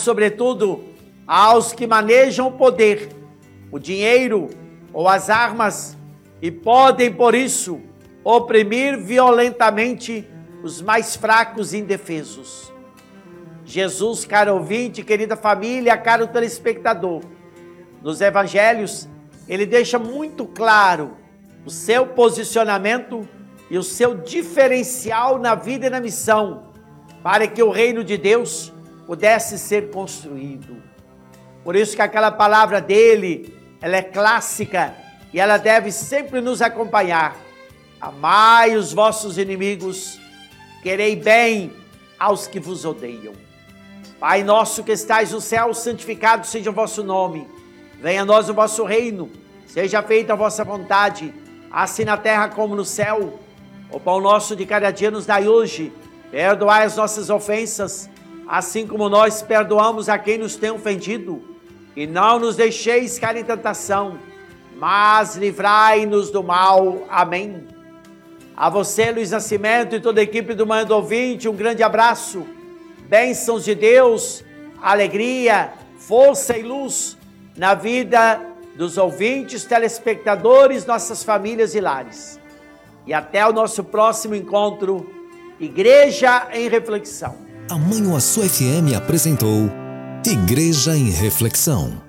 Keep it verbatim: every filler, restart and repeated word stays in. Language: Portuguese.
sobretudo, aos que manejam o poder, o dinheiro ou as armas e podem, por isso, oprimir violentamente os mais fracos e indefesos. Jesus, caro ouvinte, querida família, caro telespectador, nos evangelhos, ele deixa muito claro o seu posicionamento e o seu diferencial na vida e na missão, para que o reino de Deus pudesse ser construído. Por isso que aquela palavra dele, ela é clássica e ela deve sempre nos acompanhar. Amai os vossos inimigos, querei bem aos que vos odeiam. Pai nosso que estais no céu, santificado seja o vosso nome. Venha a nós o vosso reino, seja feita a vossa vontade, assim na terra como no céu. O pão nosso de cada dia nos dai hoje, perdoai as nossas ofensas, assim como nós perdoamos a quem nos tem ofendido. E não nos deixeis cair em tentação, mas livrai-nos do mal. Amém. A você, Luiz Nascimento, e toda a equipe do Manhã do Ouvinte, um grande abraço, bênçãos de Deus, alegria, força e luz na vida dos ouvintes, telespectadores, nossas famílias e lares. E até o nosso próximo encontro, Igreja em Reflexão. A Manhuaçu F M apresentou Igreja em Reflexão.